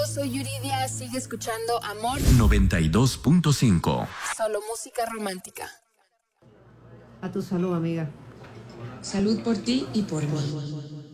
soy Yuridia, sigue escuchando Amor 92.5. Solo música romántica. A tu salud, amiga. Salud por ti y por mí.